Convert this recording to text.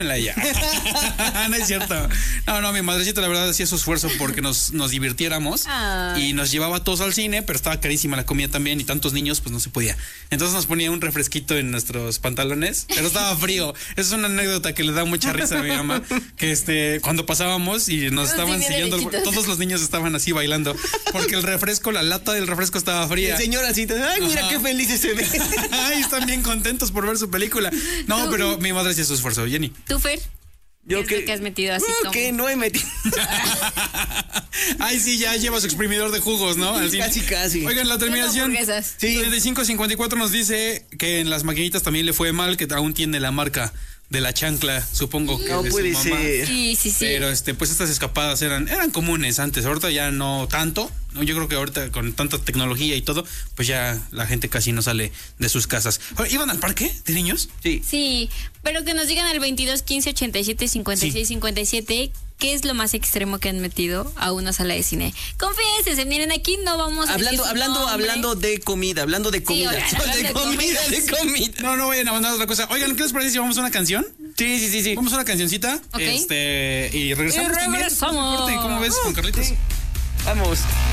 ya. No es cierto. No, mi madrecita la verdad hacía su esfuerzo porque nos divirtiéramos y nos llevaba todos al cine, pero estaba carísima la comida también y tantos niños pues no se podía. Entonces nos ponía un refresquito en nuestros pantalones, pero estaba frío. Esa es una anécdota que le da mucha risa a mi mamá, que cuando pasábamos y nos estaban siguiendo, todos los niños estaban así bailando porque el refresco, la lata del refresco estaba fría. El señor así, ay, mira qué felices se ven. Ay, están bien contentos por ver su película. No, pero mi madre hacía su esfuerzo, Jenny. ¿Tú, Fer? Yo que has metido así como... que no he metido. Ay, sí, ya lleva su exprimidor de jugos, ¿no? Casi. Oigan, la terminación 3554 nos dice que en las maquinitas también le fue mal, que aún tiene la marca de la chancla, supongo que no de puede su mamá. ser. Sí. Pero pues estas escapadas eran comunes antes, ahorita ya no tanto. Yo creo que ahorita con tanta tecnología y todo, pues ya la gente casi no sale de sus casas. ¿Iban al parque de niños? Sí, pero que nos digan al 22 15 87 56 57 qué es lo más extremo que han metido a una sala de cine. Confiésense, miren, aquí no vamos a hablando de comida, de comida. No vayan a mandar otra cosa. Oigan, ¿qué les parece si vamos a una canción? Sí. Vamos a una cancioncita. Okay. Y regresamos. Regresamos. También. ¿Cómo ves, con Carlitos? Vamos.